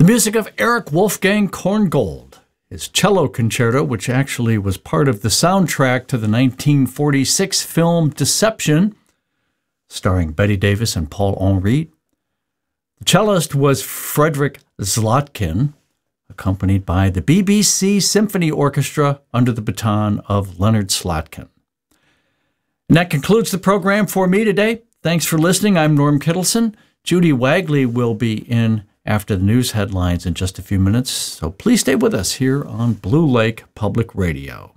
The music of Eric Wolfgang Korngold. His cello concerto, which actually was part of the soundtrack to the 1946 film Deception, starring Bette Davis and Paul Henry. The cellist was Frederick Zlotkin, accompanied by the BBC Symphony Orchestra under the baton of Leonard Slotkin. And that concludes the program for me today. Thanks for listening. I'm Norm Kittleson. Judy Wagley will be in after the news headlines in just a few minutes, so please stay with us here on Blue Lake Public Radio.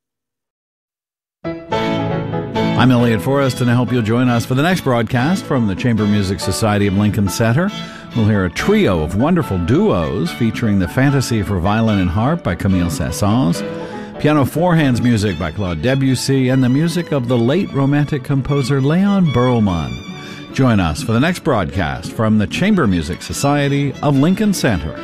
I'm Elliot Forrest, and I hope you'll join us for the next broadcast from the Chamber Music Society of Lincoln Center. We'll hear a trio of wonderful duos featuring the Fantasy for Violin and Harp by Camille Saint-Saëns, piano four-hands music by Claude Debussy, and the music of the late Romantic composer Leon Berlman. Join us for the next broadcast from the Chamber Music Society of Lincoln Center.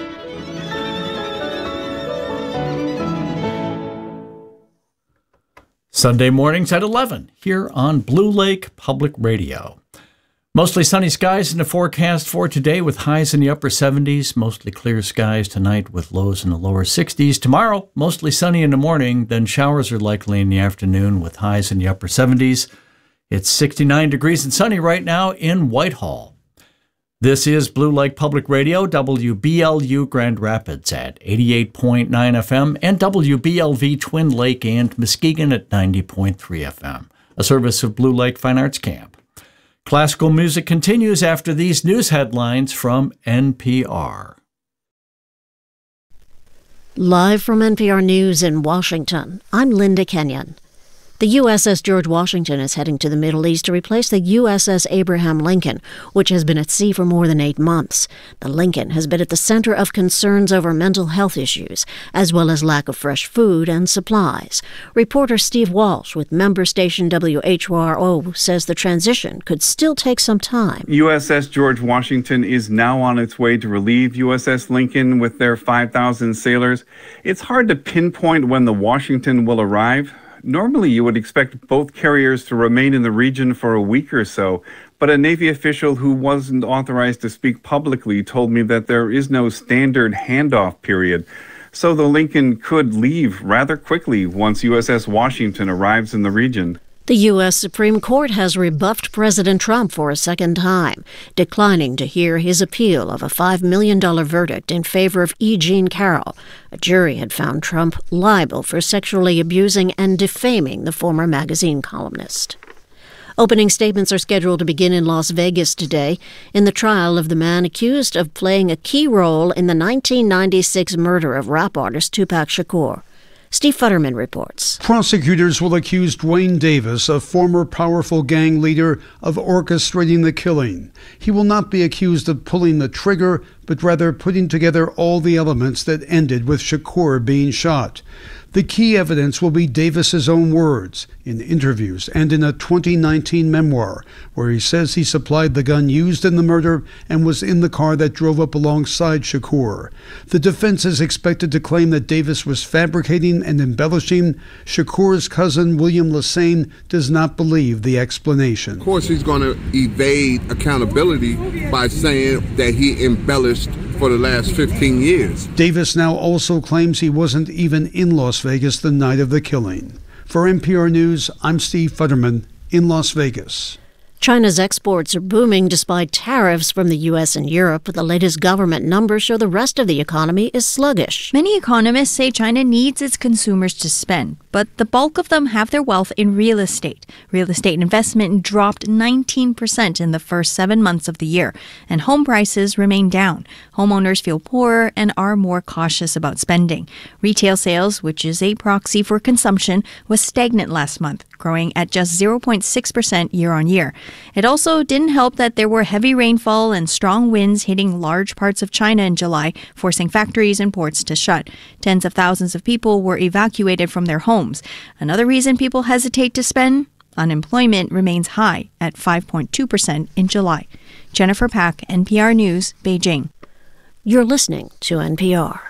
Sunday mornings at 11 here on Blue Lake Public Radio. Mostly sunny skies in the forecast for today with highs in the upper 70s. Mostly clear skies tonight with lows in the lower 60s. Tomorrow, mostly sunny in the morning, then showers are likely in the afternoon with highs in the upper 70s. It's 69 degrees and sunny right now in Whitehall. This is Blue Lake Public Radio, WBLU Grand Rapids at 88.9 FM and WBLV Twin Lake and Muskegon at 90.3 FM, a service of Blue Lake Fine Arts Camp. Classical music continues after these news headlines from NPR. Live from NPR News in Washington, I'm Linda Kenyon. The USS George Washington is heading to the Middle East to replace the USS Abraham Lincoln, which has been at sea for more than 8 months. The Lincoln has been at the center of concerns over mental health issues, as well as lack of fresh food and supplies. Reporter Steve Walsh with member station WHRO says the transition could still take some time. USS George Washington is now on its way to relieve USS Lincoln with their 5,000 sailors. It's hard to pinpoint when the Washington will arrive. Normally, you would expect both carriers to remain in the region for a week or so, but a Navy official who wasn't authorized to speak publicly told me that there is no standard handoff period. So the Lincoln could leave rather quickly once USS Washington arrives in the region. The U.S. Supreme Court has rebuffed President Trump for a second time, declining to hear his appeal of a $5 million verdict in favor of E. Jean Carroll. A jury had found Trump liable for sexually abusing and defaming the former magazine columnist. Opening statements are scheduled to begin in Las Vegas today in the trial of the man accused of playing a key role in the 1996 murder of rap artist Tupac Shakur. Steve Futterman reports. Prosecutors will accuse Dwayne Davis, a former powerful gang leader, of orchestrating the killing. He will not be accused of pulling the trigger, but rather putting together all the elements that ended with Shakur being shot. The key evidence will be Davis's own words in interviews and in a 2019 memoir, where he says he supplied the gun used in the murder and was in the car that drove up alongside Shakur. The defense is expected to claim that Davis was fabricating and embellishing. Shakur's cousin, William Lassane, does not believe the explanation. Of course, he's going to evade accountability by saying that he embellished for the last 15 years. Davis now also claims he wasn't even in Las Vegas the night of the killing. For NPR News, I'm Steve Futterman in Las Vegas. China's exports are booming despite tariffs from the U.S. and Europe. The latest government numbers show the rest of the economy is sluggish. Many economists say China needs its consumers to spend, but the bulk of them have their wealth in real estate. Real estate investment dropped 19% in the first 7 months of the year, and home prices remain down. Homeowners feel poorer and are more cautious about spending. Retail sales, which is a proxy for consumption, was stagnant last month, growing at just 0.6% year on year. It also didn't help that there were heavy rainfall and strong winds hitting large parts of China in July, forcing factories and ports to shut. Tens of thousands of people were evacuated from their homes. Another reason people hesitate to spend? Unemployment remains high at 5.2% in July. Jennifer Pack, NPR News, Beijing. You're listening to NPR.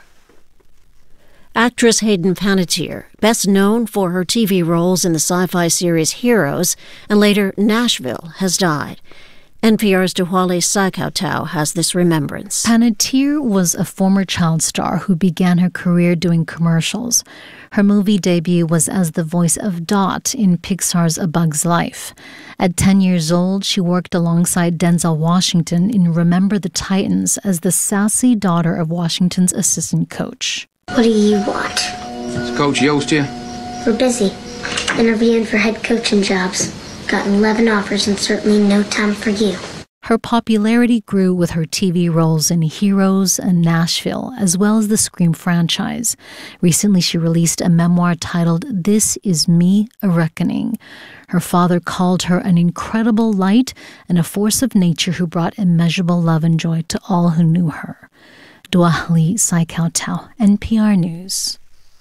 Actress Hayden Panettiere, best known for her TV roles in the sci-fi series Heroes and later Nashville, has died. NPR's Duhwale Saikautau has this remembrance. Panetir was a former child star who began her career doing commercials. Her movie debut was as the voice of Dot in Pixar's A Bug's Life. At 10 years old, she worked alongside Denzel Washington in Remember the Titans as the sassy daughter of Washington's assistant coach. What do you want? Is Coach Yost here? We're busy. Interviewing for head coaching jobs. Gotten 11 offers and certainly no time for you. Her popularity grew with her TV roles in Heroes and Nashville, as well as the Scream franchise. Recently, she released a memoir titled This Is Me, A Reckoning. Her father called her an incredible light and a force of nature who brought immeasurable love and joy to all who knew her. Duhwale Saikautau, NPR News.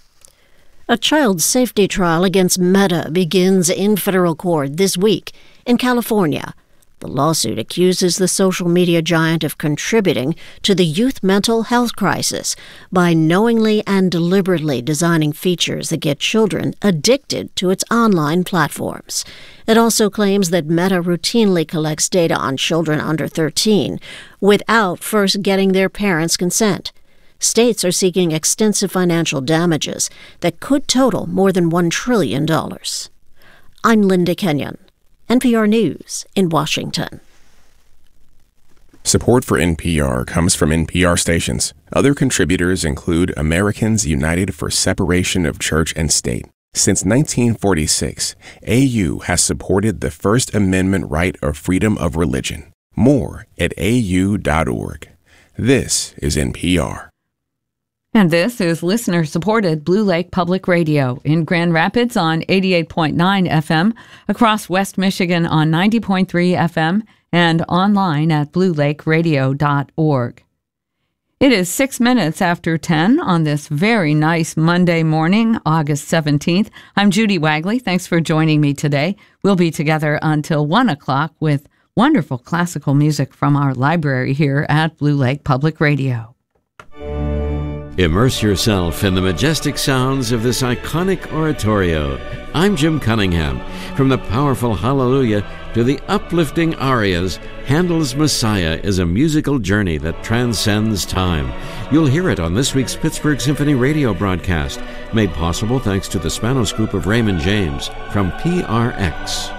A child safety trial against Meta begins in federal court this week in California. The lawsuit accuses the social media giant of contributing to the youth mental health crisis by knowingly and deliberately designing features that get children addicted to its online platforms. It also claims that Meta routinely collects data on children under 13 without first getting their parents' consent. States are seeking extensive financial damages that could total more than $1 trillion. I'm Linda Kenyon, NPR News in Washington. Support for NPR comes from NPR stations. Other contributors include Americans United for Separation of Church and State. Since 1946, AU has supported the First Amendment right of freedom of religion. More at au.org. This is NPR. And this is listener-supported Blue Lake Public Radio in Grand Rapids on 88.9 FM, across West Michigan on 90.3 FM, and online at bluelakeradio.org. It is 6 minutes after 10 on this very nice Monday morning, August 17th. I'm Judy Wagley. Thanks for joining me today. We'll be together until 1 o'clock with wonderful classical music from our library here at Blue Lake Public Radio. Immerse yourself in the majestic sounds of this iconic oratorio. I'm Jim Cunningham. From the powerful Hallelujah to the uplifting arias, Handel's Messiah is a musical journey that transcends time. You'll hear it on this week's Pittsburgh Symphony radio broadcast, made possible thanks to the Spanos Group of Raymond James from PRX.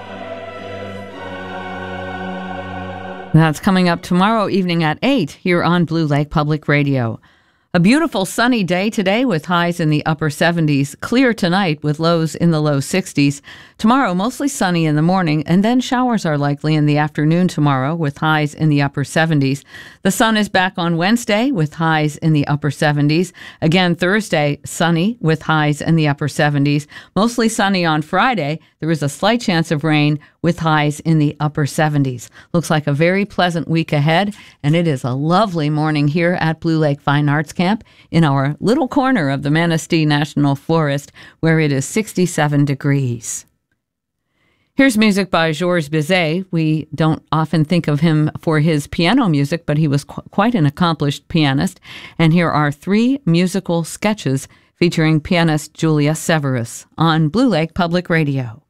That's coming up tomorrow evening at 8 here on Blue Lake Public Radio. A beautiful sunny day today with highs in the upper 70s. Clear tonight with lows in the low 60s. Tomorrow, mostly sunny in the morning, and then showers are likely in the afternoon tomorrow with highs in the upper 70s. The sun is back on Wednesday with highs in the upper 70s. Again, Thursday, sunny with highs in the upper 70s. Mostly sunny on Friday. There is a slight chance of rain with highs in the upper 70s. Looks like a very pleasant week ahead, and it is a lovely morning here at Blue Lake Fine Arts Camp in our little corner of the Manistee National Forest, where it is 67 degrees. Here's music by Georges Bizet. We don't often think of him for his piano music, but he was quite an accomplished pianist. And here are 3 musical sketches featuring pianist Julia Severus on Blue Lake Public Radio.